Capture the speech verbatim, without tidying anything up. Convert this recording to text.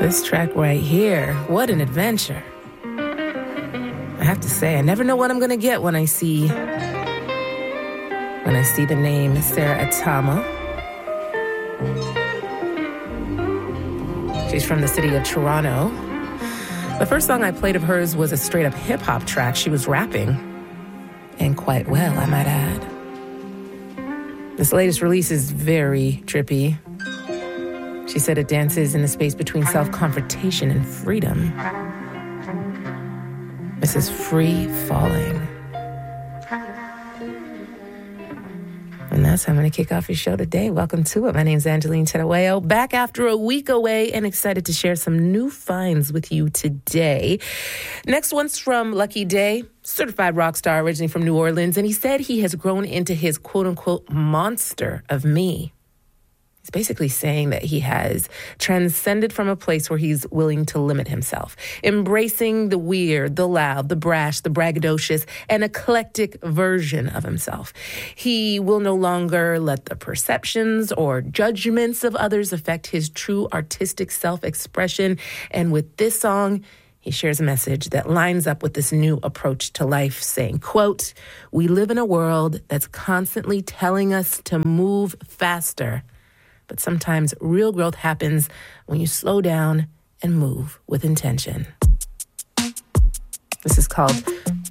This track right here, what an adventure. I have to say, I never know what I'm going to get when I see when I see the name Sarah Atama. She's from the city of Toronto. The first song I played of hers was a straight-up hip-hop track. She was rapping, and quite well, I might add. This latest release is very trippy. She said it dances in the space between self-confrontation and freedom. This is Free Falling. And that's how I'm going to kick off your show today. Welcome to it. My name's Angeline Tedaweo, back after a week away and excited to share some new finds with you today. Next one's from Lucky Day, certified rock star originally from New Orleans, and he said he has grown into his quote-unquote monster of me. He's basically saying that he has transcended from a place where he's willing to limit himself, embracing the weird, the loud, the brash, the braggadocious, and eclectic version of himself. He will no longer let the perceptions or judgments of others affect his true artistic self-expression. And with this song, he shares a message that lines up with this new approach to life, saying, quote, "We live in a world that's constantly telling us to move faster. But sometimes real growth happens when you slow down and move with intention." This is called